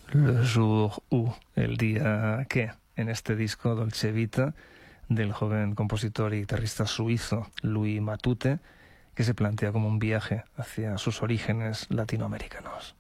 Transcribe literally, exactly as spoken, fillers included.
Le jour où, el día que, en este disco Dolce Vita del joven compositor y guitarrista suizo Louis Matute, que se plantea como un viaje hacia sus orígenes latinoamericanos.